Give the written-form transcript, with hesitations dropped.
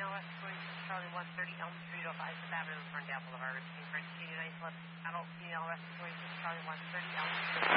female respiratory Charlie 130 Elm Street, 05 Fifth Avenue, Ferndale Boulevard. Repeating for United 11 adult female respiratory Charlie 130 Elm Street.